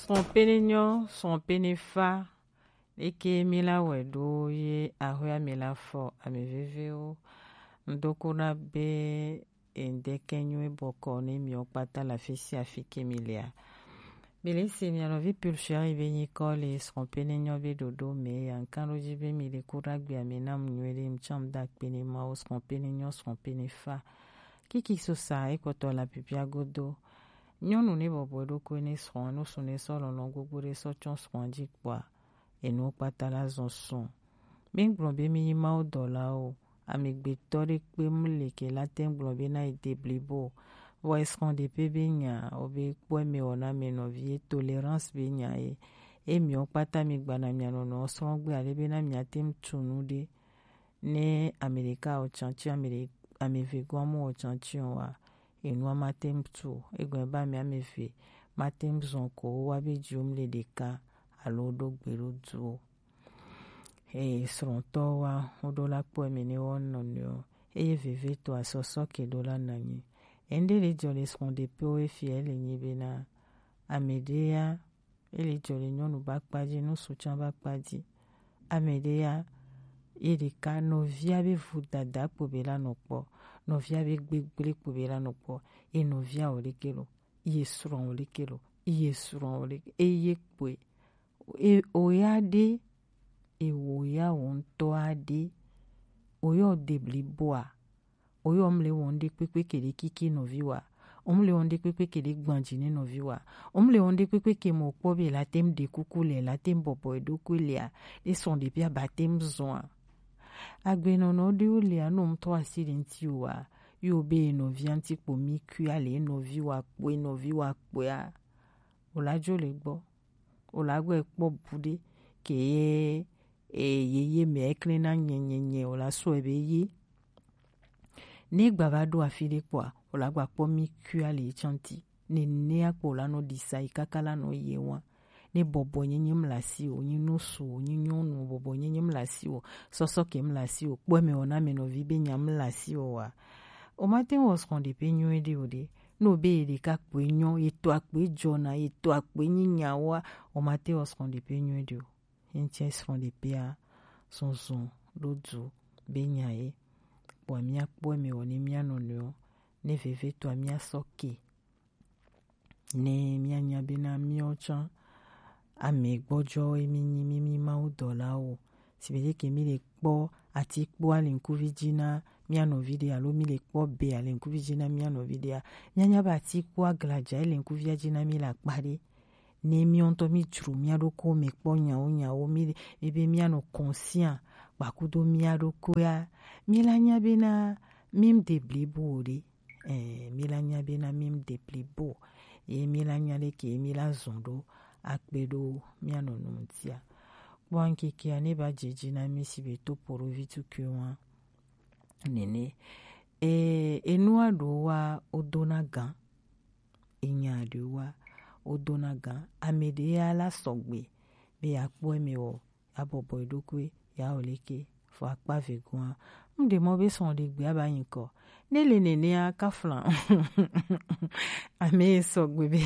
son pénignon, son pénéfa, et que mila wedo ye ahoya mila fo ameveveo, ndokuna be endekenyo boko ne miopata la fesi afike milia. Bele se mi alovi pulshari be nyikole son pénignon be dodo me ankano jibe mile kuragbi amena mnywele mcham dak pénima o son pénignon son pénéfa. Kiki sosa ekoto la pipia godo. Nyɔnu ne bɔbɔ ɖokui ne srɔ̃ no su ne sɔ lɔlɔ gbogbo ɖe sɔ tsɔ srɔ̃ dzi kpɔa enuwo kpata la zɔ srɔ̃. Mígblɔ be mi nyi Mawu dɔlawo, amegbetɔ ɖe kpe mle ke la te gblɔ be na ede blibo vɔ esrɔ̃ ɖepe be nya wobe kpɔe me wɔna me nɔvie tolérance be nya ye emiawo kpata mi gbana mia nɔnɔ srɔ̃ gbe ale be na miate tu nu ɖe ne ame ɖeka wɔ tsantsi ame ve gɔa mo wɔ tsantsi wa. Enua matem tu egbe ba mi ameve matem zon ko wa be jom le deka alo do gbero duo sronto wa odo la po mi ne wonno no eye veve to asoso ke do la nanyi ende le jole sron de po e fie le nyi bena amedea ele jole nyonu bakpaji no suchan bakpaji amedea edeka novia be vudada po be la no po novia be gbegble po be la no po e novia olikelo iye suron olikelo iye suron olik eye kwe e oyade e woya wonto ade oyo debli boa oyo mle wonde kpekpe kele kiki noviwa omle wonde kpekpe kele gbanjine noviwa omle wonde kpekpe ke mo po be la tem de kukule la tem bobo edokulia e son de bia batem zoa agbenono de ulia no mto asidenti wa yo be novia nti po mi kua le novi wa kwe a olajo le gbo olagbo ekpo bude ke ye me ekle na nyenyenye ola so ebe ye ne gbavado afide kwa olagbo akpo mi kua le chanti ne akpo la no disai kakala no yewa ne bobo nyenye mlasi o nyino so nyinyo bobo nyenye mlasi o soso ke mlasi o kpo me ona me no vibe nya mlasi o wa o matin was kon de penyo ede ode no be de ka penyo eto akpe jona eto akpe nyinya wa o matin was kon de penyo ede o enche son de pia son lodu be nya e po mi akpo me oni mi anono ne veve to mi asoke ne mi anya be na mi ocha ame gbojo emi nyi mi Mawu dola o sibede ke mi le kpo ati kpo ale nkuvijina mi ano video alo mi le kpo be ale nkuvijina mi ano video nyanya ba ati kpo aglaja ale nkuvijina mi la kpare ne mi onto mi juru mi adoko me kpo nyawo mi ebe mi ano conscient bakudo mi adoko ya mi la nya be na mim de blibo de mi la nya be na mim de blibo e mi la nya le ke mi la zondo akpedo mi ano nuntia wanki ki ane ba jeji na mi si beto poro vitu kiwa nene enua do wa odona gan enya do wa odona gan amede ya la sogbe be akpo eme o abobo edokwe ya oleke fo akpa vegoa mde mo be son de gbe abayin ko nele nene a kaflan ame sogbe be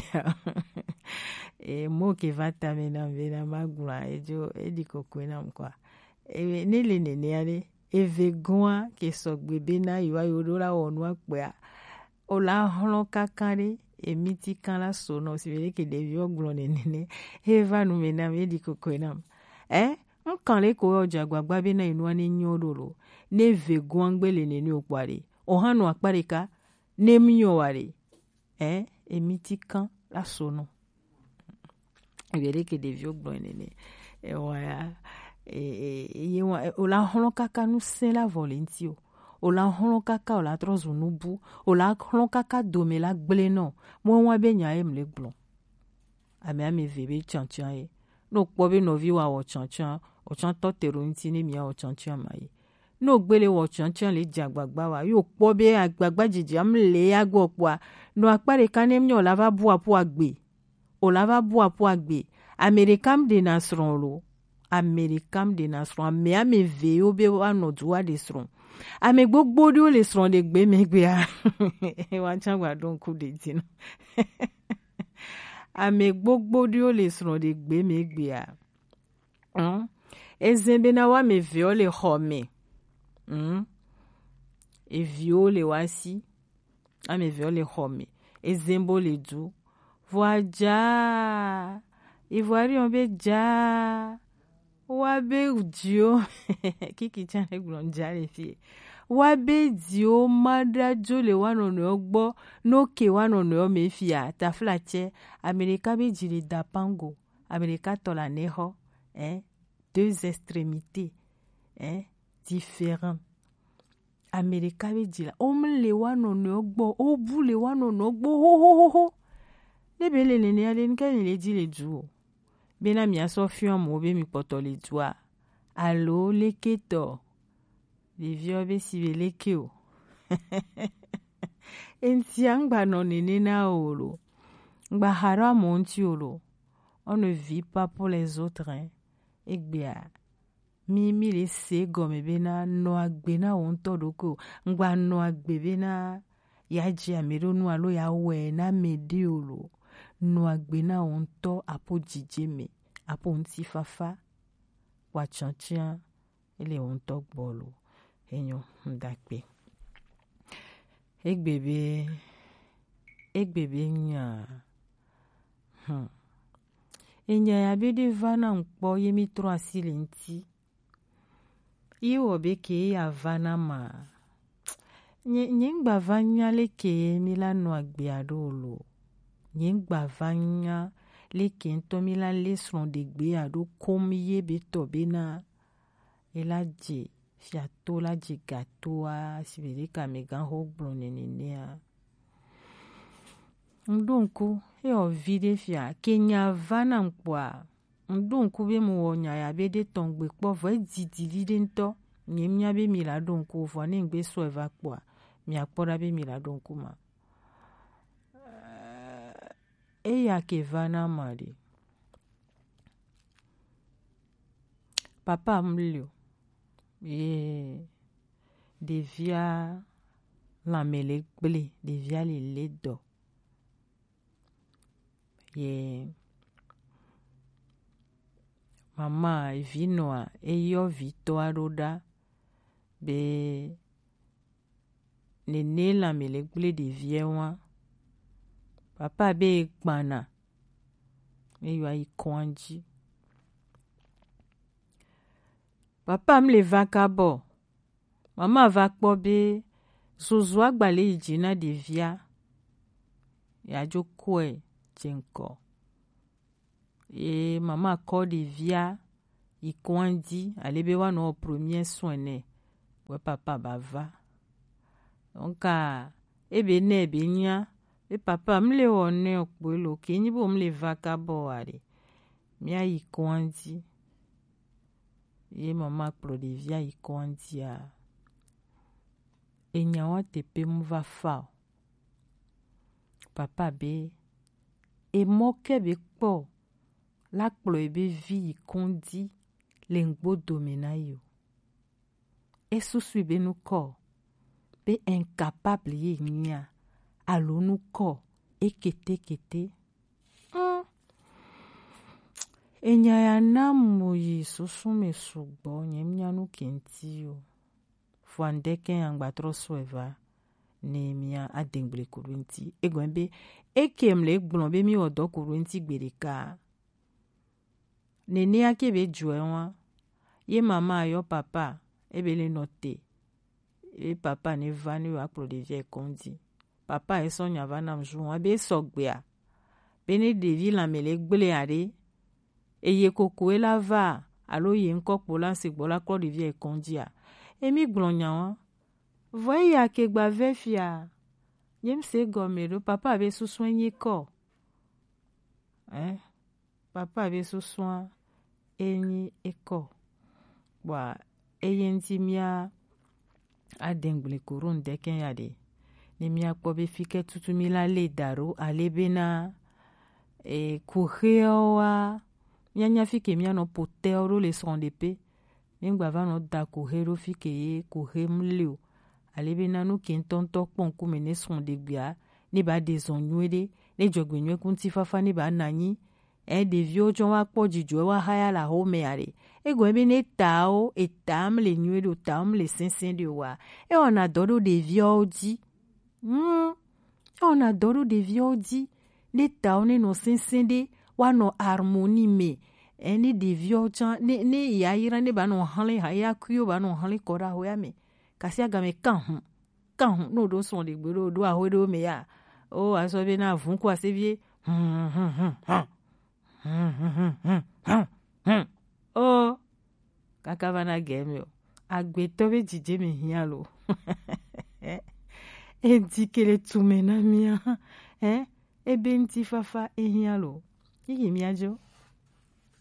mo ke vata mena vena magura ejo ediko kwena mkwa nele nene ale evegoa ke sogbe be na yiwa yodora onu akpa ola hlo kakare emiti kan la sono sibere ke devi oglo nene eva nu mena ediko kwena nkan le ko oja gbagba be na inu ani nyodoro ne vegoa ngbele nene opare ohanu akpareka ne myo ware emiti kan la sono ke devi oglo nene waya ola hlo kaka nu se la volentio ola hlo kaka ola trozo nubu ola hlo kaka dome la gble no mo wa be nya em le gblon ame vebe chanchan e no kpo be no vi wa wo chanchan o chan to tero nti ne mi o chanchan mai no gbele wo chanchan le jagbagba wa yo kpo be agbagba jiji am le agbo po no akpare kanem nyo lava bu apu agbe o lava bu apu agbe amerikam de nasron lo amerikam de nasron me ve o be wa no duwa de sron ame gbogbo de o le sron de gbe me gbe a wa chan gba don ku de tin ame gbogbo dio le srɔ̃ de gbe me gbea ezembe na wa me vio le xɔ me evio le wasi ame vio le xɔ me ezembo le du voa dza ivoirion be dza wa be dio kiki tsa le gblɔ dza le fie wa be dio madadzo le wa nɔnɔewo gbɔ no ke wa nɔnɔewo me fia taflatse ame ɖeka be dzi le da pango ame ɖeka tɔ le anexɔ deux extrémités différents ame ɖeka be dzi la le wa nɔnɔewo gbɔ obu le wa nɔnɔewo gbɔ hohohoho ne be le nenea le nke le dzi le du o bena miasɔ fiɔ mo be mi kpɔtɔ le dua alo leketɔ ɖeviwo be si be leke o eŋtia ŋgba nɔ nene na o lo ŋgba ha ɖo amewo ŋuti o lo on ne vit pas pour les autres egbea mi le se gɔme bena nɔ agbe na wo ŋutɔ ɖokui o ŋgba nɔ agbe bena ya dze ame ɖo nu alo ya wɔe na ame ɖe o lo nɔ agbe na wo ŋutɔ apo dzidze me apo ŋutifafa woatsɔtsia ele wo ŋutɔ gbɔ lo enyo ŋdakpe egbe be nya enya ya be de va na ŋkpɔ ye mi trɔ asi le ŋti ye wɔ be ke ya va na ma nye ŋgba va nya le ke mi la nɔ agbea ɖo lo nye ŋgba va nya le ke ŋutɔ mi la le srɔ̃ de gbea ɖo kom ye be tɔ bena ela dze fiato la dze gatoa si be de kame gã ho gblɔ nenea ŋɖo ŋku ewɔ vi ɖe fia ke nya va na ŋkpɔa ŋɖo ŋku be mu wɔ nya ya be de tɔŋgbe kpɔ vɔ edidi vi ɖe ŋutɔ nye mia be mi la ɖo ŋku vɔ ne ŋgbe sɔe va kpɔa miakpɔ ɖa be mi la ɖo ŋku ma eya ke va na ma ɖe papa mlio ye ɖevia lãme le gble ɖevia le dɔ ye mama vi nɔa eyɔ vitɔ aɖo ɖa be nene lãme le gble ɖevia wa papa be gbana eyɔ ayi kɔndzi papa m le va kabɔ mama va kpɔ be zozo agba le yi dzi na ɖevia yadzo kɔe dze ŋkɔ ye mama kɔ ɖevia yi kɔndzi ale be woanɔ premier soin ne we papa ba va donc ebe ne be nya be papa m le wɔ ne okpo lo ke nyi bo m le va kabɔ are mia yi kɔndzi ye mama kplɔ ɖevia yi kɔndzia enya wa teƒe mu va fa o papa be emɔ ke be kpɔ la kplɔ be vi yi kɔndzi le ŋgbodome na yo esusu be nu kɔ be incapable ye nya alo nu kɔ ekete enya ya na mo yi susu me sugbɔ nye mia nu kenti o fo andeke yang batrɔ sɔe va ne mia adengble kurunti egɔn be ekem le gblɔ be mi wɔ dɔ kurunti gbe ɖeka nenea ke be dzɔe wa ye mama yɔ papa ebe le nɔte e papa ne va ne wa kplɔ ɖevia kɔndzi papa esɔ nya va nam zu wa be sɔgbea be ne ɖevi lãme le gble aɖe eye koko la va alo ye ŋkɔ la se gbɔ la kɔ ɖevia kɔndzia emi gblɔ nya wa vɔ eya ke gba ve fia nye se gɔme ɖo papa be susu enyi kɔ papa be susu enyi ekɔ bɔa eye ŋti mia adengble kuru ndeke ya de ne mia kpɔ be fike tutu mi la le daro ale bena kuhewa mianya fike mia no poteo ro le srɔ̃ de pe mingba va no da kuhe ro fike ye kuhe mlio ale bena nu ke ntɔntɔ kpɔ nkume ne srɔ̃ de gbea ne ba de zɔn nyuie de ne jogbenwe kunti fafa ne ba nanyi devio jon wa kpo jijo wa haya la home are ego ebe ne tao etam le nywe do tam le sensen de wa on adoro devio di on adoro devio di ne tao ne no sensen de wa no harmonie me ne devio jan ne ya ira ne ba no hanle haya kuyo ba no hanle kora hoya me kasi aga me kan no do son de gbero do ahodo me ya o aso be na vun kwa sevie oh kakavana game agbeto be jije me hialo edikele tumena mia ebe nti fafa ehialo iyi miajo